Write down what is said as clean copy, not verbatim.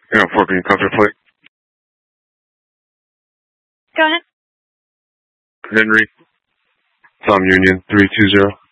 Yeah, 14 country plate. Go ahead. Henry. Tom Union 320.